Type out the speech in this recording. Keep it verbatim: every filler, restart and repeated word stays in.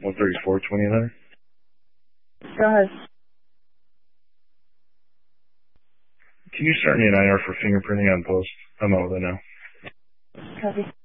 one thirty-four twenty-nine. Go ahead. Can you start me an I R for fingerprinting on post? I'm over there now. Copy.